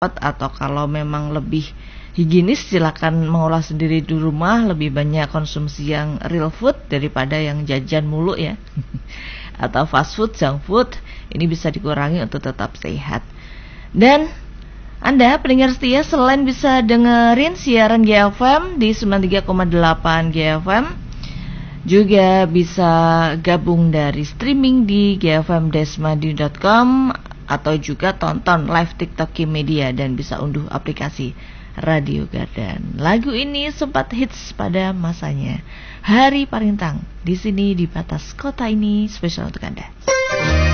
atau kalau memang lebih higienis silakan mengolah sendiri di rumah, lebih banyak konsumsi yang real food daripada yang jajan mulu ya. Atau fast food, junk food, ini bisa dikurangi untuk tetap sehat. Dan Anda pendengar setia selain bisa dengerin siaran GFM di 93,8 GFM, juga bisa gabung dari streaming di gfmdesmadi.com atau juga tonton live TikTok Kim Media dan bisa unduh aplikasi Radio Garden. Lagu ini sempat hits pada masanya. Hari Parintang di sini di batas kota ini spesial untuk Anda.